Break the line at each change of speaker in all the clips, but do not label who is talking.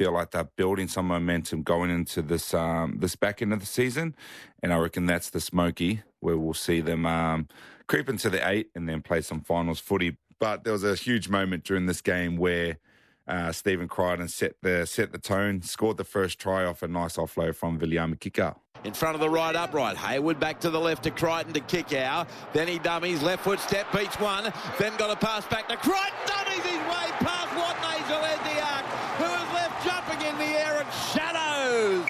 feel like they're building some momentum going into this this back end of the season, and I reckon that's the Smoky where we'll see them creep into the 8 and then play some finals footy. But there was a huge moment during this game where Stephen Crichton set the tone, scored the first try off a nice offload from Viliame Kikau.
In front of the right upright, Hayward back to the left to Crichton to Kikau. Then he dummies, left foot step, beats one. Then got a pass back to Crichton, dummies his way past Watney Zelezniak, who is left jumping in the air at shadows.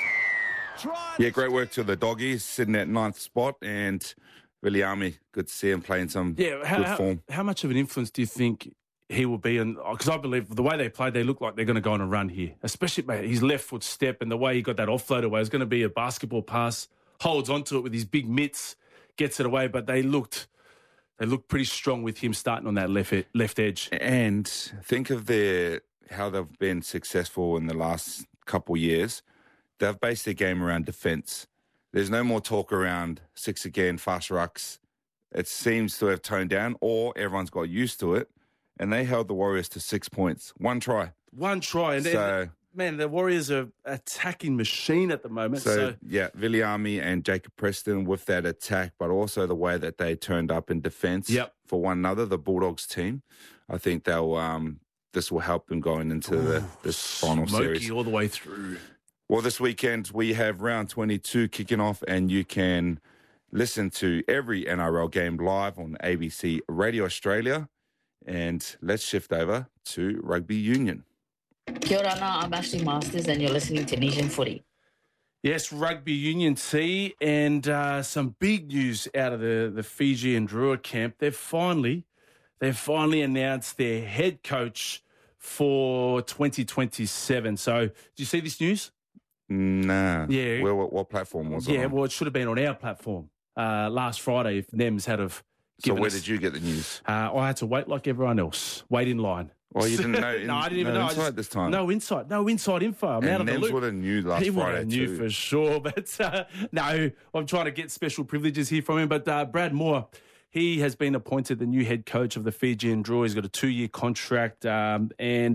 Yeah, great work to the doggies, sitting at 9th spot, and Viliame, good to see him playing some good form.
How much of an influence do you think he will be? Because I believe the way they played, they look like they're going to go on a run here, especially his left foot step and the way he got that offload away. It's going to be a basketball pass, holds onto it with his big mitts, gets it away, but they looked pretty strong with him starting on that left edge.
And think of how they've been successful in the last couple years. They've based their game around defence. There's no more talk around 6 again, fast rucks. It seems to have toned down, or everyone's got used to it. And they held the Warriors to 6 points. One try.
And man, the Warriors are attacking machine at the moment. So
yeah, Viliame and Jacob Preston with that attack, but also the way that they turned up in defence for one another, the Bulldogs team. I think this will help them going into this final series.
All the way through.
Well, this weekend we have round 22 kicking off, and you can listen to every NRL game live on ABC Radio Australia. And let's shift over to rugby union.
Kia ora, I'm Ashley Masters, and you're listening to Nation Footy.
Yes, rugby union T, and some big news out of the Fiji and Drua camp. They've finally announced their head coach for 2027. So, did you see this news?
Nah.
Yeah.
Well, what platform was it?
Yeah, well, it should have been on our platform last Friday if NEMS had have.
So where did you get the news?
I had to wait like everyone else. Wait in line.
Well, you didn't know.
No, I didn't even know.
Inside this time.
No inside info. I'm out of the loop.
would have knew last Friday
would have knew for sure. But no, I'm trying to get special privileges here from him. But Brad Moore, he has been appointed the new head coach of the Fijian Drua. He's got a 2-year contract, and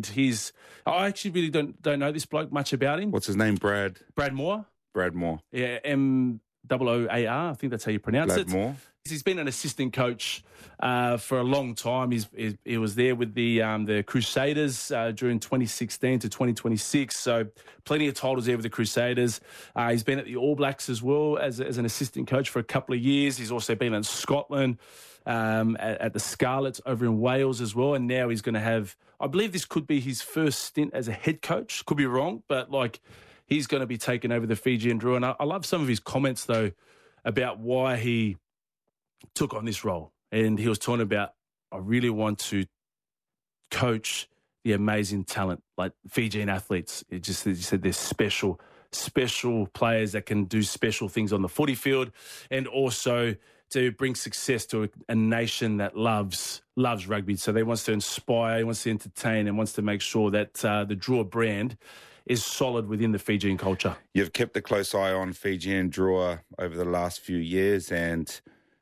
I actually really don't know this bloke much about him.
What's his name? Brad
Moore.
Brad Moore.
Yeah, MOOAR. I think that's how you pronounce it.
Moore.
He's been an assistant coach for a long time. He was there with the Crusaders during 2016 to 2026. So plenty of titles there with the Crusaders. He's been at the All Blacks as well as an assistant coach for a couple of years. He's also been in Scotland at the Scarlets over in Wales as well. And now he's going to have, I believe this could be his first stint as a head coach. Could be wrong, but he's going to be taking over the Fijian Drua. And I love some of his comments though about why he took on this role. And he was talking about, I really want to coach the amazing talent, like Fijian athletes. He said they're special players that can do special things on the footy field, and also to bring success to a nation that loves rugby. So they wants to inspire, he wants to entertain, and wants to make sure that the Drua brand is solid within the Fijian culture.
You've kept a close eye on Fijian Drua over the last few years, and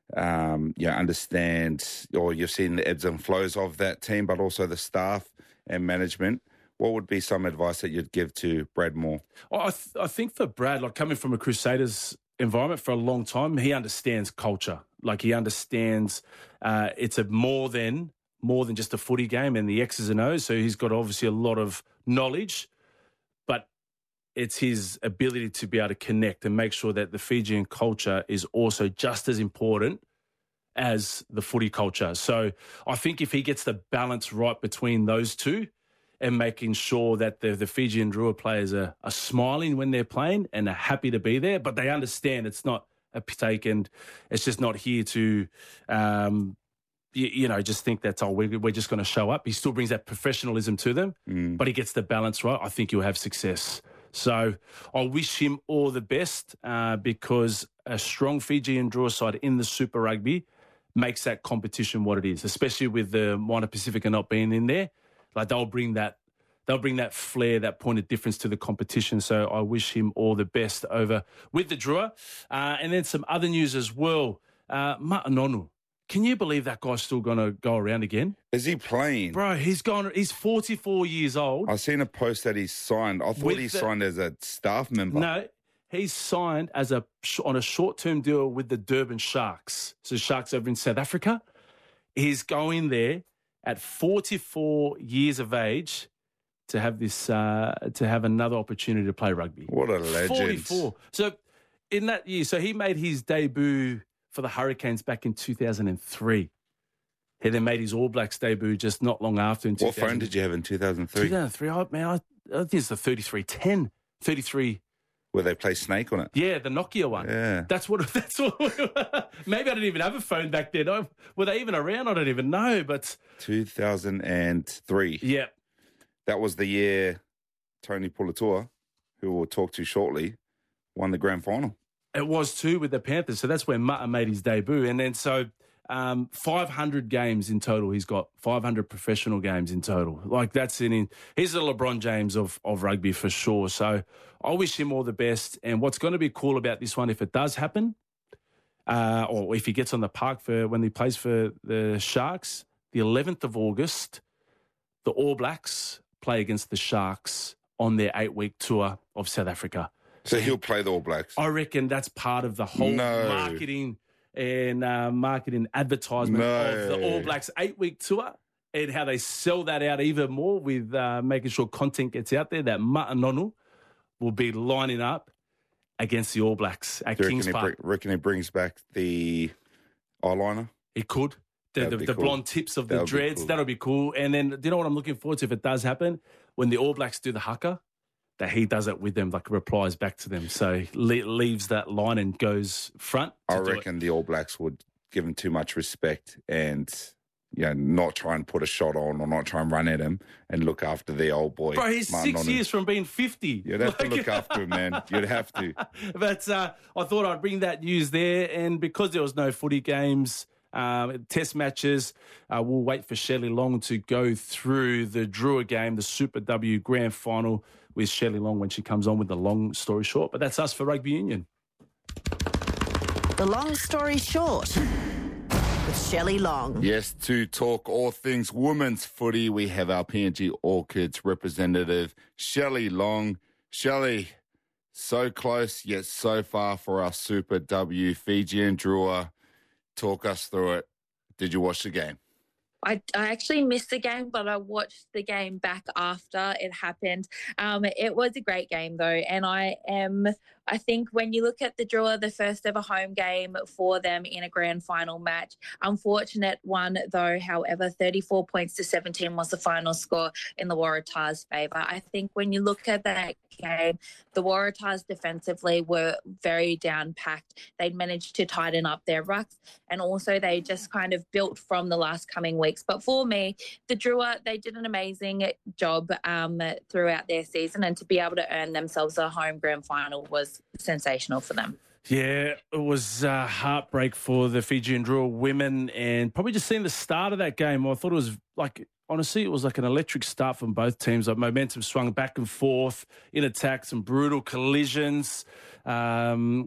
understand, or you've seen the ebbs and flows of that team, but also the staff and management. What would be some advice that you'd give to Brad Moore?
I think for Brad, coming from a Crusaders environment for a long time, he understands culture. He understands it's more than just a footy game and the X's and O's. So he's got obviously a lot of knowledge, but it's his ability to be able to connect and make sure that the Fijian culture is also just as important as the footy culture. So I think if he gets the balance right between those two and making sure that the Fijian Drua players are smiling when they're playing and are happy to be there, but they understand it's not a take and it's just not here to, just think that, we're just going to show up. He still brings that professionalism to them, but he gets the balance right. I think he'll have success. So I wish him all the best because a strong Fijian Drua side in the Super Rugby makes that competition what it is, especially with the Moana Pacifica not being in there. They'll bring that flair, that point of difference to the competition. So I wish him all the best over with the Drua. And then some other news as well. Ma'anonu Can you believe that guy's still going to go around again?
Is he playing?
Bro, he's 44 years old.
I've seen a post that he's signed. I thought he signed as a staff member.
No, he's signed on a short-term deal with the Durban Sharks. So Sharks over in South Africa. He's going there at 44 years of age to have this to have another opportunity to play rugby.
What a legend.
44. So in that year, so he made his debut for the Hurricanes back in 2003. He then made his All Blacks debut just not long after in 2000.
What phone did you have in 2003?
2003, I think it's the 3310. 33.
Where they play Snake on it?
Yeah, the Nokia one.
Yeah.
That's what maybe I didn't even have a phone back then. Were they even around? I don't even know, but
2003.
Yeah.
That was the year Tony Puletua, who we'll talk to shortly, won the grand final.
It was too with the Panthers. So that's where Mutta made his debut. And then 500 games in total. He's got 500 professional games in total. Like he's the LeBron James of rugby for sure. So I wish him all the best. And what's going to be cool about this one, if it does happen, or if he gets on the park when he plays for the Sharks, the 11th of August, the All Blacks play against the Sharks on their 8-week tour of South Africa.
So he'll play the All Blacks?
I reckon that's part of the whole marketing and advertisement of the All Blacks 8-week tour and how they sell that out even more with making sure content gets out there, that Mata Nonu will be lining up against the All Blacks at Kings Park.
Reckon he brings back the eyeliner?
He could. The
cool.
blonde tips of the dreads. Cool. That'll be cool. And then, do you know what I'm looking forward to if it does happen? When the All Blacks do the haka, that he does it with them, like replies back to them. So he leaves that line and goes front.
I reckon the All Blacks would give him too much respect and not try and put a shot on or not try and run at him and look after the old boy.
Bro, he's 6 years from being 50.
You'd have to look after him, man. You'd have to.
But I thought I'd bring that news there. And because there was no footy games, test matches, we'll wait for Shelley Long to go through the Drua game, the Super W Grand Final with Shelley Long when she comes on with the long story short. But that's us for Rugby Union.
The long story short with Shelley Long.
Yes, to talk all things women's footy, we have our PNG Orchids representative, Shelley Long. Shelley, so close yet so far for our Super W, Fiji and Drua. Talk us through it. Did you watch the game?
I actually missed the game, but I watched the game back after it happened. It was a great game, though, and I think when you look at the Drua, the first ever home game for them in a grand final match, unfortunate one, though, however, 34 points to 17 was the final score in the Waratahs' favour. I think when you look at that game, the Waratahs defensively were very down-packed. They'd managed to tighten up their rucks, and also they just kind of built from the last coming weeks. But for me, the Drua, they did an amazing job throughout their season, and to be able to earn themselves a home grand final was sensational for them.
Yeah, it was a heartbreak for the Fijian Drua women, and probably just seeing the start of that game, I thought it was honestly, it was like an electric start from both teams. Like momentum swung back and forth in attack, some brutal collisions. Faliki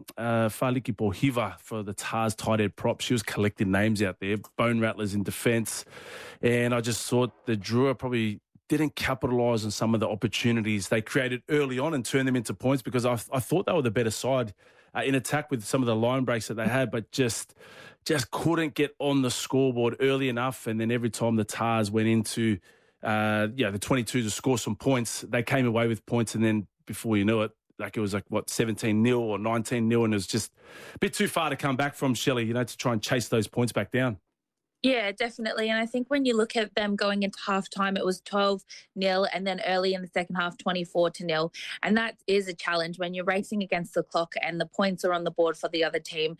Pohiva for the Tars tight head prop. She was collecting names out there, bone rattlers in defence. And I just thought the Drua probably didn't capitalise on some of the opportunities they created early on and turn them into points, because I thought they were the better side in attack with some of the line breaks that they had, but just couldn't get on the scoreboard early enough. And then every time the Tars went into the 22 to score some points, they came away with points. And then before you knew it, it was 17-0 or 19-0, and it was just a bit too far to come back from, Shelley, to try and chase those points back down.
Yeah, definitely. And I think when you look at them going into halftime, it was 12-0, and then early in the second half, 24-0. And that is a challenge when you're racing against the clock and the points are on the board for the other team.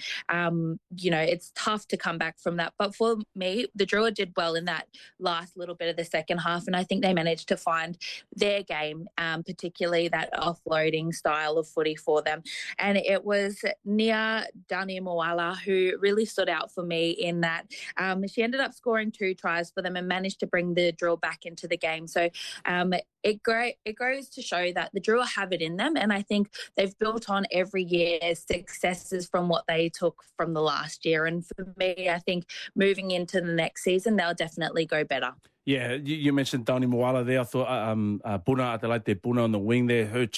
It's tough to come back from that. But for me, the Drua did well in that last little bit of the second half, and I think they managed to find their game, particularly that offloading style of footy for them. And it was Nia Danimawala who really stood out for me in that. she ended up scoring 2 tries for them and managed to bring the Drill back into the game. So it goes to show that the Drill have it in them, and I think they've built on every year's successes from what they took from the last year. And for me, I think moving into the next season, they'll definitely go better.
Yeah, you mentioned Dani Moala there. I thought Buna Adelaide Buna on the wing there. Her